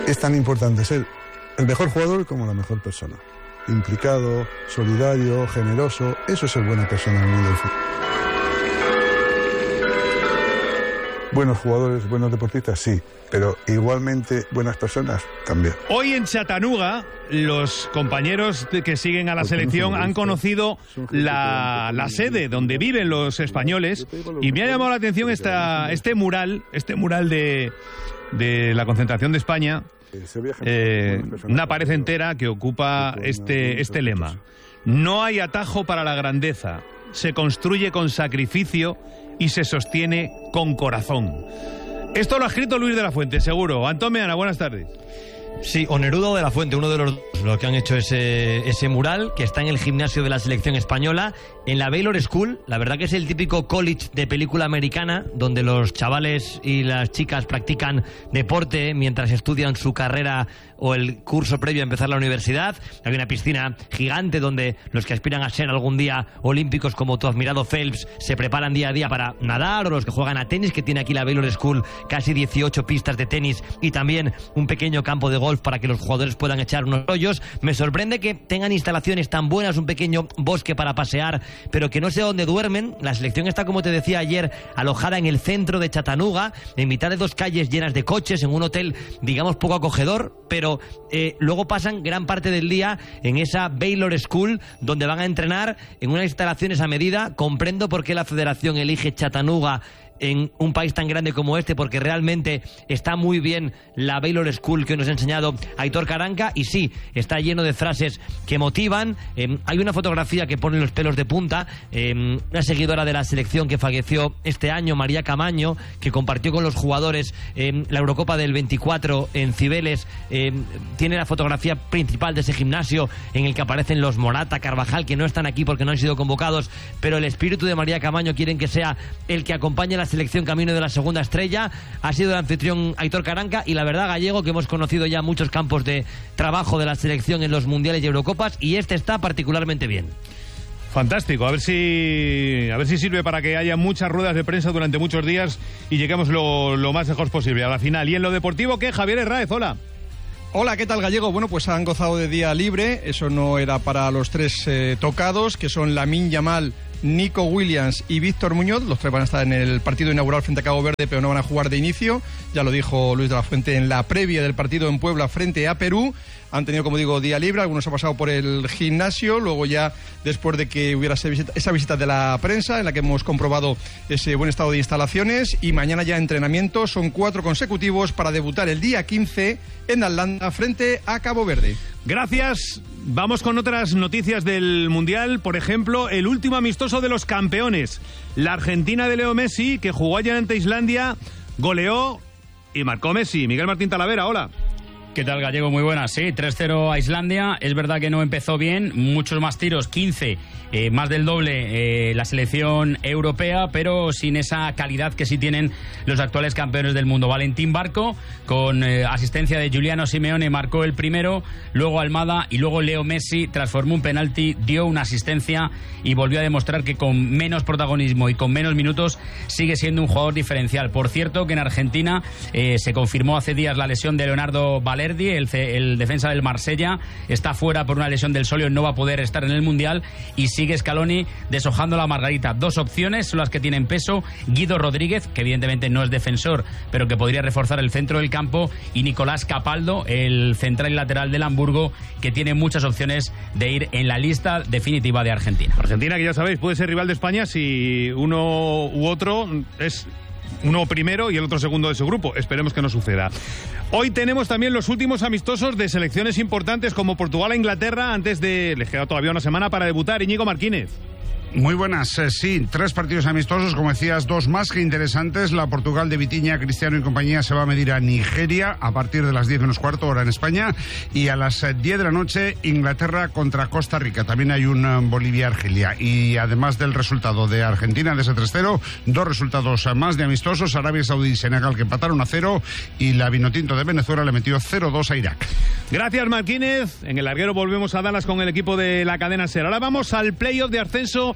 es tan importante ser el mejor jugador como la mejor persona. Implicado, solidario, generoso, eso es ser buena persona en el mundo del fútbol. Buenos jugadores, buenos deportistas, sí, pero igualmente buenas personas también. Hoy en Chattanooga, los compañeros que siguen a la selección han conocido la sede donde viven los españoles, y me ha llamado la atención este mural de la concentración de España, una pared entera que ocupa este lema: no hay atajo para la grandeza, se construye con sacrificio y se sostiene con corazón. Esto lo ha escrito Luis de la Fuente, seguro. Antón Meana, buenas tardes. Sí, o Neruda o de la Fuente, uno de los que han hecho ese mural, que está en el gimnasio de la selección española, en la Baylor School. La verdad que es el típico college de película americana, donde los chavales y las chicas practican deporte mientras estudian su carrera o el curso previo a empezar la universidad. Hay una piscina gigante donde los que aspiran a ser algún día olímpicos, como tu admirado Phelps, se preparan día a día para nadar, o los que juegan a tenis, que tiene aquí la Baylor School casi 18 pistas de tenis y también un pequeño campo de golf para que los jugadores puedan echar unos rollos. Me sorprende que tengan instalaciones tan buenas, un pequeño bosque para pasear, pero que no sé dónde duermen. La selección está, como te decía ayer, alojada en el centro de Chattanooga, en mitad de dos calles llenas de coches, en un hotel, digamos, poco acogedor, pero luego pasan gran parte del día en esa Baylor School, donde van a entrenar en unas instalaciones a medida. Comprendo por qué la federación elige Chattanooga en un país tan grande como este, porque realmente está muy bien la Baylor School que nos ha enseñado Aitor Karanka, y sí, está lleno de frases que motivan. Hay una fotografía que pone los pelos de punta, una seguidora de la selección que falleció este año, María Camaño, que compartió con los jugadores la Eurocopa del 24 en Cibeles. Tiene la fotografía principal de ese gimnasio en el que aparecen los Morata, Carvajal, que no están aquí porque no han sido convocados, pero el espíritu de María Camaño quieren que sea el que acompañe a la selección camino de la segunda estrella. Ha sido el anfitrión Aitor Karanka, y la verdad, Gallego, que hemos conocido ya muchos campos de trabajo de la selección en los mundiales y Eurocopas, y este está particularmente bien. Fantástico, a ver si sirve para que haya muchas ruedas de prensa durante muchos días y lleguemos lo más lejos posible a la final. Y en lo deportivo, ¿qué? Javier Herráez, hola. Hola, ¿qué tal, Gallego? Bueno, pues han gozado de día libre. Eso no era para los tres tocados, que son Lamine Yamal, Nico Williams y Víctor Muñoz. Los tres van a estar en el partido inaugural frente a Cabo Verde, pero no van a jugar de inicio. Ya lo dijo Luis de la Fuente en la previa del partido en Puebla frente a Perú. Han tenido, como digo, día libre. Algunos han pasado por el gimnasio. Luego, ya después de que hubiera esa visita de la prensa, en la que hemos comprobado ese buen estado de instalaciones, y mañana ya entrenamiento. Son 4 consecutivos para debutar el día 15 en Atlanta frente a Cabo Verde. Gracias. Vamos con otras noticias del Mundial. Por ejemplo, el último amistoso de los campeones. La Argentina de Leo Messi, que jugó ayer ante Islandia, goleó y marcó Messi. Miguel Martín Talavera, hola. ¿Qué tal, Gallego? Muy buenas. Sí, 3-0 a Islandia. Es verdad que no empezó bien, muchos más tiros, 15, más del doble la selección europea, pero sin esa calidad que sí tienen los actuales campeones del mundo. Valentín Barco, con asistencia de Giuliano Simeone, marcó el primero, luego Almada, y luego Leo Messi transformó un penalti, dio una asistencia y volvió a demostrar que con menos protagonismo y con menos minutos sigue siendo un jugador diferencial. Por cierto, que en Argentina se confirmó hace días la lesión de Leonardo Valerdi, el defensa del Marsella, está fuera por una lesión del sóleo, no va a poder estar en el Mundial, y sigue Scaloni deshojando la margarita. 2 opciones son las que tienen peso: Guido Rodríguez, que evidentemente no es defensor, pero que podría reforzar el centro del campo, y Nicolás Capaldo, el central y lateral del Hamburgo, que tiene muchas opciones de ir en la lista definitiva de Argentina. Argentina, que ya sabéis, puede ser rival de España si uno u otro es uno primero y el otro segundo de su grupo. Esperemos que no suceda. Hoy tenemos también los últimos amistosos de selecciones importantes como Portugal e Inglaterra, antes de... les queda todavía una semana para debutar. Íñigo Martínez. Muy buenas, sí, 3 partidos amistosos, como decías, 2 más que interesantes. La Portugal de Vitinha, Cristiano y compañía se va a medir a Nigeria a partir de las 10 menos cuarto, hora en España, y a las 10 de la noche Inglaterra contra Costa Rica. También hay un Bolivia-Argelia, y además del resultado de Argentina de ese 3-0, 2 resultados más de amistosos: Arabia Saudí y Senegal, que empataron a 0, y la Vinotinto de Venezuela le metió 0-2 a Irak. Gracias, Martínez. En el larguero volvemos a Dallas con el equipo de la cadena SER. Ahora vamos al playoff de ascenso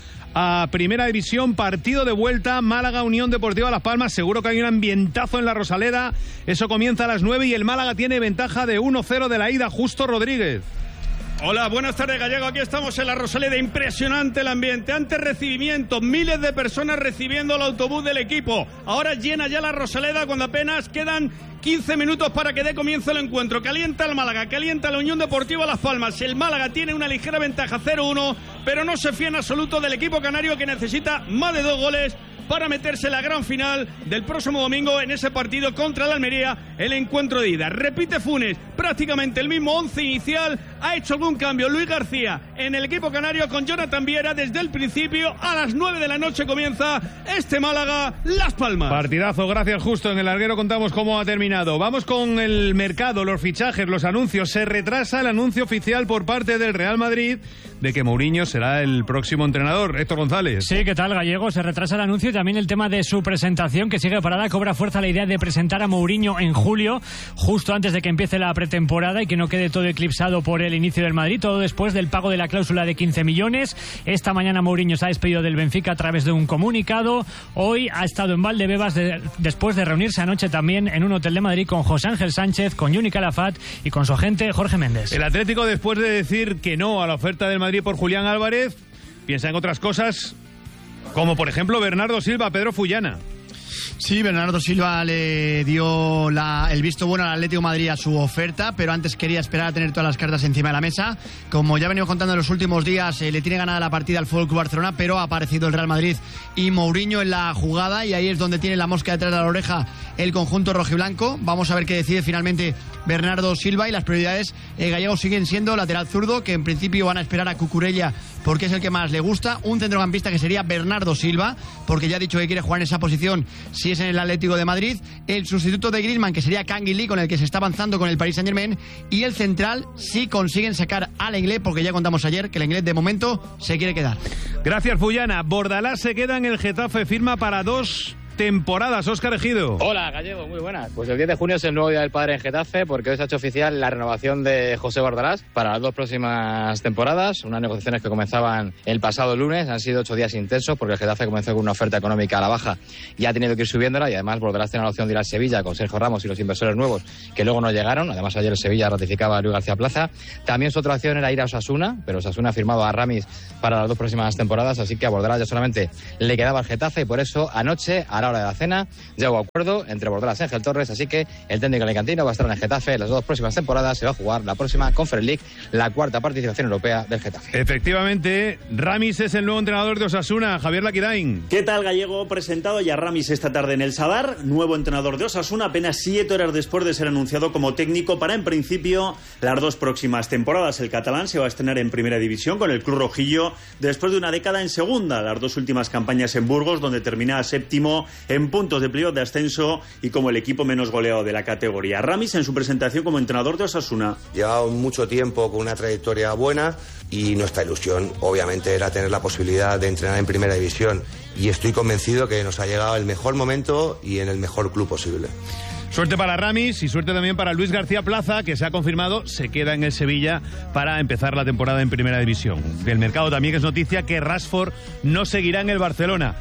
a Primera División, partido de vuelta, Málaga Unión Deportiva Las Palmas. Seguro que hay un ambientazo en la Rosaleda. Eso comienza a las 9 y el Málaga tiene ventaja de 1-0 de la ida. Justo Rodríguez. Hola, buenas tardes, Gallego. Aquí estamos en la Rosaleda. Impresionante el ambiente. Antes recibimiento, miles de personas recibiendo el autobús del equipo. Ahora llena ya la Rosaleda cuando apenas quedan 15 minutos para que dé comienzo el encuentro. Calienta el Málaga, calienta la Unión Deportiva Las Palmas. El Málaga tiene una ligera ventaja 0-1, pero no se fía en absoluto del equipo canario, que necesita más de 2 goles para meterse en la gran final del próximo domingo en ese partido contra la Almería, el encuentro de ida. Repite Funes, prácticamente el mismo 11 inicial. Ha hecho algún cambio Luis García en el equipo canario con Jonathan Viera desde el principio. A las 9 de la noche comienza este Málaga Las Palmas. Partidazo, gracias Justo. En el larguero contamos cómo ha terminado. Vamos con el mercado, los fichajes, los anuncios. Se retrasa el anuncio oficial por parte del Real Madrid de que Mourinho será el próximo entrenador. Héctor González. Sí, ¿qué tal, Gallego? Se retrasa el anuncio y también el tema de su presentación, que sigue parada. Cobra fuerza la idea de presentar a Mourinho en julio, justo antes de que empiece la pretemporada y que no quede todo eclipsado por el inicio del Madrid, todo después del pago de la cláusula de 15 millones. Esta mañana Mourinho se ha despedido del Benfica a través de un comunicado. Hoy ha estado en Valdebebas después de reunirse anoche también en un hotel de Madrid con José Ángel Sánchez, con Juni Calafat y con su agente Jorge Méndez. El Atlético, después de decir que no a la oferta del Madrid por Julián Álvarez, piensa en otras cosas, como por ejemplo Bernardo Silva a Pedro Fullana. Sí, Bernardo Silva le dio el visto bueno al Atlético de Madrid a su oferta, pero antes quería esperar a tener todas las cartas encima de la mesa. Como ya he venido contando en los últimos días, le tiene ganada la partida al FC Barcelona, pero ha aparecido el Real Madrid y Mourinho en la jugada, y ahí es donde tiene la mosca detrás de la oreja el conjunto rojiblanco. Vamos a ver qué decide finalmente Bernardo Silva, y las prioridades gallegos siguen siendo lateral zurdo, que en principio van a esperar a Cucurella porque es el que más le gusta, un centrocampista que sería Bernardo Silva, porque ya ha dicho que quiere jugar en esa posición si es en el Atlético de Madrid, el sustituto de Griezmann, que sería Canguilí, con el que se está avanzando con el Paris Saint-Germain, y el central si consiguen sacar al Inglés, porque ya contamos ayer que el Inglés de momento se quiere quedar. Gracias, Fullana. Bordalás se queda en el Getafe, firma para 2 temporadas. Óscar Ejido. Hola, Gallego, muy buenas. Pues el 10 de junio es el nuevo Día del Padre en Getafe, porque hoy se ha hecho oficial la renovación de José Bordalás para las 2 próximas temporadas. Unas negociaciones que comenzaban el pasado lunes. Han sido 8 días intensos, porque el Getafe comenzó con una oferta económica a la baja y ha tenido que ir subiéndola, y además Bordalás tiene la opción de ir al Sevilla con Sergio Ramos y los inversores nuevos que luego no llegaron. Además, ayer el Sevilla ratificaba a Luis García Plaza. También su otra opción era ir a Osasuna, pero Osasuna ha firmado a Ramis para las 2 próximas temporadas, así que a Bordalás ya solamente le quedaba el Getafe, y por eso anoche, a la hora de la cena, llegó a acuerdo entre Bordalás y Ángel Torres, así que el técnico alicantino va a estar en el Getafe las 2 próximas temporadas. Se va a jugar la próxima Conference League, la 4ª participación europea del Getafe. Efectivamente, Ramis es el nuevo entrenador de Osasuna. Javier Laquidain. ¿Qué tal, Gallego? Presentado ya Ramis esta tarde en el Sadar, nuevo entrenador de Osasuna, apenas 7 horas después de ser anunciado como técnico para, en principio, las 2 próximas temporadas. El catalán se va a estrenar en Primera División con el Club Rojillo después de una década en Segunda, las 2 últimas campañas en Burgos, donde termina séptimo en puntos de playoff de ascenso y como el equipo menos goleado de la categoría. Ramis, en su presentación como entrenador de Osasuna: lleva mucho tiempo con una trayectoria buena, y nuestra ilusión obviamente era tener la posibilidad de entrenar en Primera División, y estoy convencido que nos ha llegado el mejor momento y en el mejor club posible. Suerte para Ramis y suerte también para Luis García Plaza, que se ha confirmado, se queda en el Sevilla para empezar la temporada en Primera División. Del mercado también es noticia que Rashford no seguirá en el Barcelona.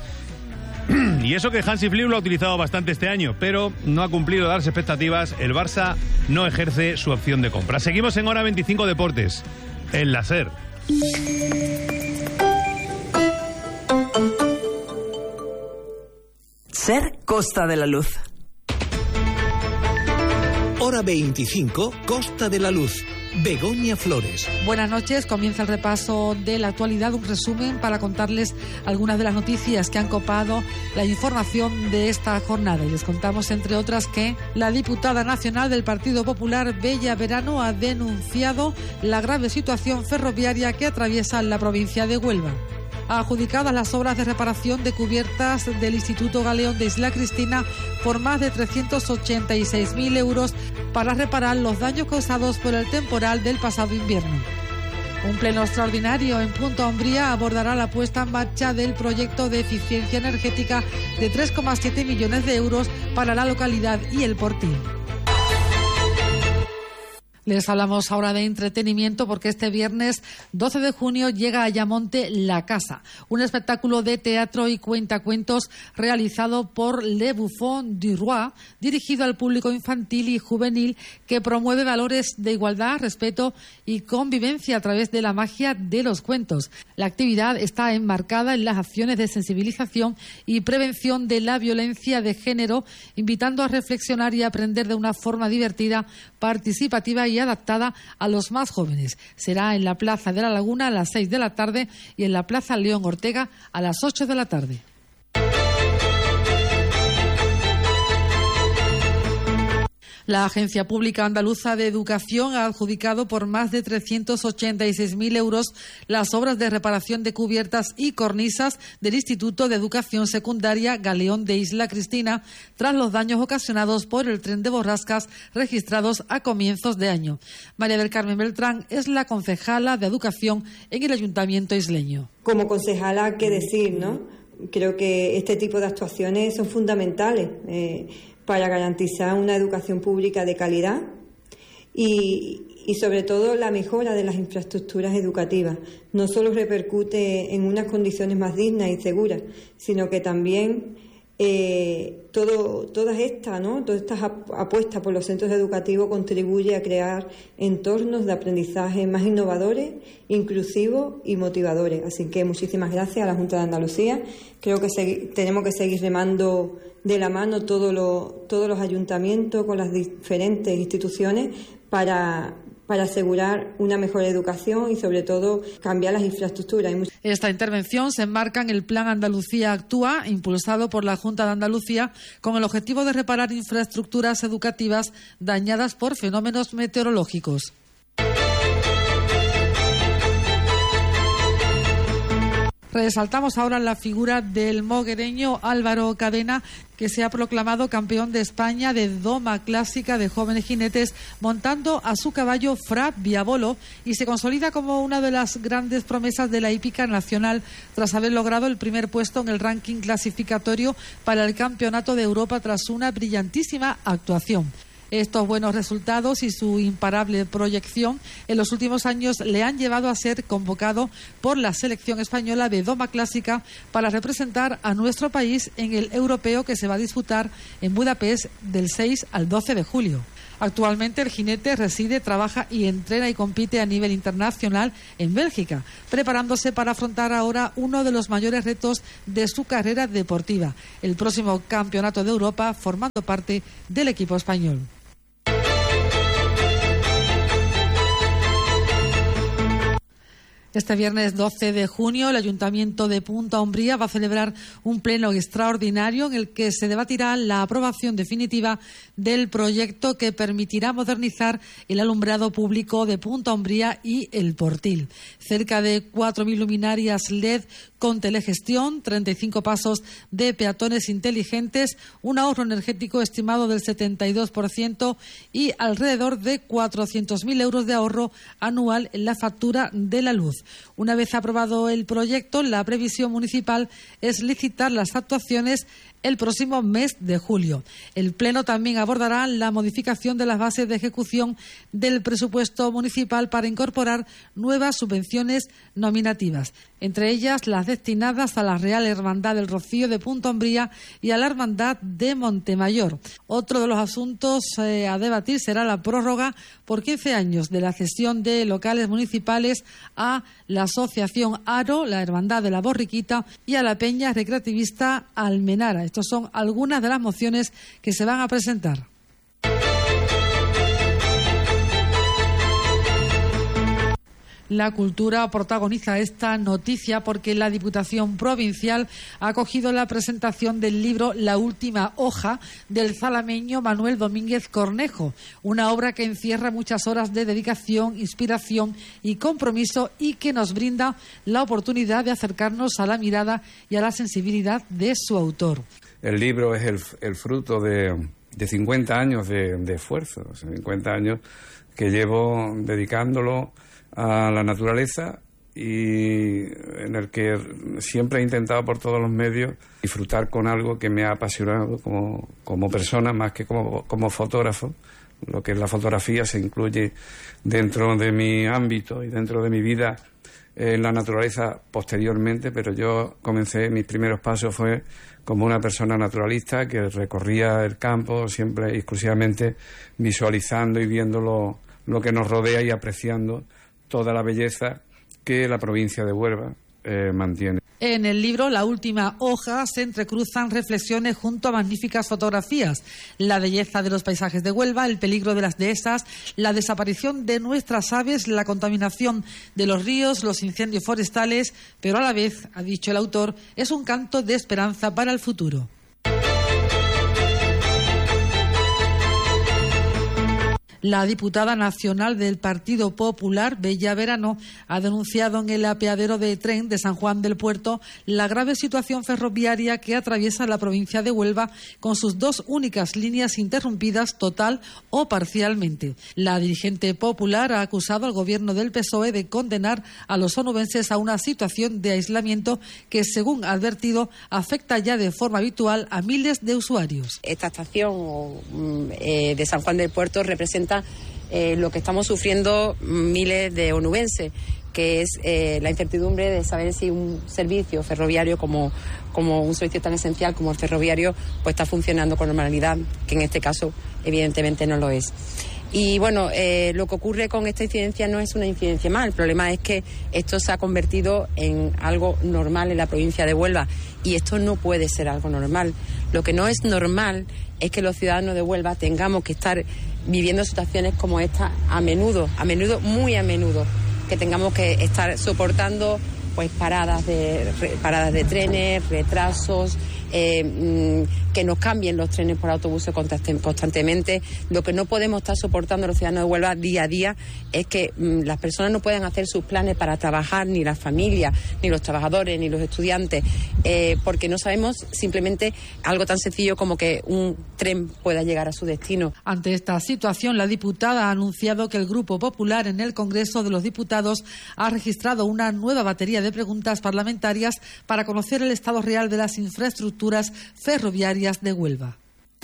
Y eso que Hansi Flick lo ha utilizado bastante este año, pero no ha cumplido las expectativas. El Barça no ejerce su opción de compra. Seguimos en Hora 25 Deportes, en la SER. SER Costa de la Luz. Hora 25 Costa de la Luz. Begoña Flores. Buenas noches, comienza el repaso de la actualidad, un resumen para contarles algunas de las noticias que han copado la información de esta jornada. Y les contamos, entre otras, que la diputada nacional del Partido Popular, Bella Verano, ha denunciado la grave situación ferroviaria que atraviesa la provincia de Huelva. Adjudicadas las obras de reparación de cubiertas del Instituto Galeón de Isla Cristina por más de 386.000 euros para reparar los daños causados por el temporal del pasado invierno. Un pleno extraordinario en Punta Umbría abordará la puesta en marcha del proyecto de eficiencia energética de 3,7 millones de euros para la localidad y el Portil. Les hablamos ahora de entretenimiento porque este viernes 12 de junio llega a Ayamonte La Casa, un espectáculo de teatro y cuentacuentos realizado por Le Buffon du Roi, dirigido al público infantil y juvenil, que promueve valores de igualdad, respeto y convivencia a través de la magia de los cuentos. La actividad está enmarcada en las acciones de sensibilización y prevención de la violencia de género, invitando a reflexionar y aprender de una forma divertida, participativa y adaptada a los más jóvenes. Será en la Plaza de la Laguna a las 6 de la tarde y en la Plaza León Ortega a las 8 de la tarde. La Agencia Pública Andaluza de Educación ha adjudicado por más de 386.000 euros las obras de reparación de cubiertas y cornisas del Instituto de Educación Secundaria Galeón de Isla Cristina, tras los daños ocasionados por el tren de borrascas registrados a comienzos de año. María del Carmen Beltrán es la concejala de Educación en el Ayuntamiento isleño. Como concejala, ¿qué decir, no? Creo que este tipo de actuaciones son fundamentales para garantizar una educación pública de calidad y sobre todo la mejora de las infraestructuras educativas. No solo repercute en unas condiciones más dignas y seguras, sino que también todas estas apuestas por los centros educativos contribuye a crear entornos de aprendizaje más innovadores, inclusivos y motivadores. Así que muchísimas gracias a la Junta de Andalucía. Creo que tenemos que seguir remando de la mano todos los ayuntamientos con las diferentes instituciones para asegurar una mejor educación y, sobre todo, cambiar las infraestructuras. Esta intervención se enmarca en el Plan Andalucía Actúa, impulsado por la Junta de Andalucía, con el objetivo de reparar infraestructuras educativas dañadas por fenómenos meteorológicos. Resaltamos ahora la figura del moguereño Álvaro Cadena, que se ha proclamado campeón de España de doma clásica de jóvenes jinetes montando a su caballo Fra Diavolo, y se consolida como una de las grandes promesas de la hípica nacional tras haber logrado el primer puesto en el ranking clasificatorio para el Campeonato de Europa tras una brillantísima actuación. Estos buenos resultados y su imparable proyección en los últimos años le han llevado a ser convocado por la selección española de doma clásica para representar a nuestro país en el europeo que se va a disputar en Budapest del 6 al 12 de julio. Actualmente el jinete reside, trabaja y entrena y compite a nivel internacional en Bélgica, preparándose para afrontar ahora uno de los mayores retos de su carrera deportiva, el próximo Campeonato de Europa, formando parte del equipo español. Este viernes 12 de junio el Ayuntamiento de Punta Umbría va a celebrar un pleno extraordinario en el que se debatirá la aprobación definitiva del proyecto que permitirá modernizar el alumbrado público de Punta Umbría y El Portil. Cerca de 4.000 luminarias LED con telegestión, 35 pasos de peatones inteligentes, un ahorro energético estimado del 72% y alrededor de 400.000 euros de ahorro anual en la factura de la luz. Una vez aprobado el proyecto, la previsión municipal es licitar las actuaciones el próximo mes de julio. El Pleno también abordará la modificación de las bases de ejecución del presupuesto municipal para incorporar nuevas subvenciones nominativas, entre ellas las destinadas a la Real Hermandad del Rocío de Punta Umbría y a la Hermandad de Montemayor. Otro de los asuntos a debatir será la prórroga por 15 años de la cesión de locales municipales a la Asociación Aro, la Hermandad de la Borriquita y a la Peña Recreativista Almenara. Estas son algunas de las mociones que se van a presentar. La cultura protagoniza esta noticia porque la Diputación Provincial ha acogido la presentación del libro La última hoja del zalameño Manuel Domínguez Cornejo, una obra que encierra muchas horas de dedicación, inspiración y compromiso y que nos brinda la oportunidad de acercarnos a la mirada y a la sensibilidad de su autor. El libro es el fruto de 50 años de esfuerzo, 50 años que llevo dedicándolo a la naturaleza y en el que siempre he intentado por todos los medios disfrutar con algo que me ha apasionado como persona más que como fotógrafo, lo que es la fotografía se incluye dentro de mi ámbito y dentro de mi vida en la naturaleza posteriormente, pero yo comencé, mis primeros pasos fue como una persona naturalista que recorría el campo siempre exclusivamente visualizando y viendo lo que nos rodea y apreciando toda la belleza que la provincia de Huelva mantiene. En el libro La última hoja se entrecruzan reflexiones junto a magníficas fotografías. La belleza de los paisajes de Huelva, el peligro de las dehesas, la desaparición de nuestras aves, la contaminación de los ríos, los incendios forestales, pero a la vez, ha dicho el autor, es un canto de esperanza para el futuro. La diputada nacional del Partido Popular, Bella Verano, ha denunciado en el apeadero de tren de San Juan del Puerto la grave situación ferroviaria que atraviesa la provincia de Huelva con sus 2 únicas líneas interrumpidas total o parcialmente. La dirigente popular ha acusado al gobierno del PSOE de condenar a los onubenses a una situación de aislamiento que, según ha advertido, afecta ya de forma habitual a miles de usuarios. Esta estación de San Juan del Puerto representa lo que estamos sufriendo miles de onubenses, que es la incertidumbre de saber si un servicio ferroviario como un servicio tan esencial como el ferroviario pues está funcionando con normalidad, que en este caso evidentemente no lo es. Y bueno, lo que ocurre con esta incidencia no es una incidencia más, el problema es que esto se ha convertido en algo normal en la provincia de Huelva y esto no puede ser algo normal. Lo que no es normal es que los ciudadanos de Huelva tengamos que estar viviendo situaciones como esta a menudo, muy a menudo, que tengamos que estar soportando pues paradas de trenes, retrasos, que nos cambien los trenes por autobuses constantemente. Lo que no podemos estar soportando los ciudadanos de Huelva día a día es que las personas no puedan hacer sus planes para trabajar, ni las familias, ni los trabajadores, ni los estudiantes, porque no sabemos simplemente algo tan sencillo como que un tren pueda llegar a su destino. Ante esta situación, la diputada ha anunciado que el Grupo Popular en el Congreso de los Diputados ha registrado una nueva batería de preguntas parlamentarias para conocer el estado real de las infraestructuras ferroviarias de Huelva.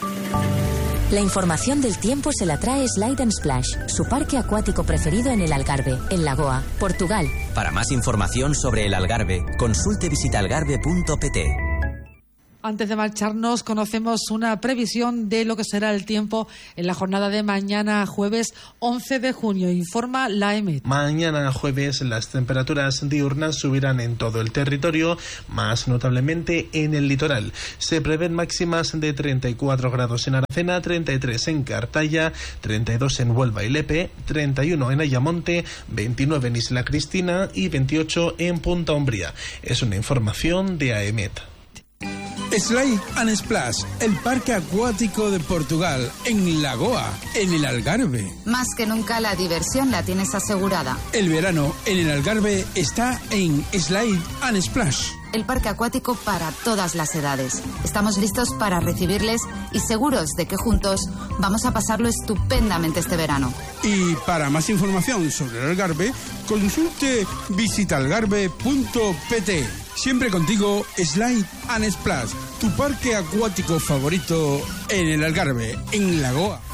La información del tiempo se la trae Slide and Splash, su parque acuático preferido en el Algarve, en Lagoa, Portugal. Para más información sobre el Algarve, consulte visitaalgarve.pt. Antes de marcharnos, conocemos una previsión de lo que será el tiempo en la jornada de mañana, jueves 11 de junio. Informa la EMET. Mañana jueves las temperaturas diurnas subirán en todo el territorio, más notablemente en el litoral. Se prevén máximas de 34 grados en Aracena, 33 en Cartaya, 32 en Huelva y Lepe, 31 en Ayamonte, 29 en Isla Cristina y 28 en Punta Umbría. Es una información de AEMET. Slide and Splash, el parque acuático de Portugal, en Lagoa, en el Algarve. Más que nunca la diversión la tienes asegurada. El verano en el Algarve está en Slide and Splash. El parque acuático para todas las edades. Estamos listos para recibirles y seguros de que juntos vamos a pasarlo estupendamente este verano. Y para más información sobre el Algarve, consulte visitaalgarve.pt. Siempre contigo, Slide and Splash, tu parque acuático favorito en el Algarve, en Lagoa.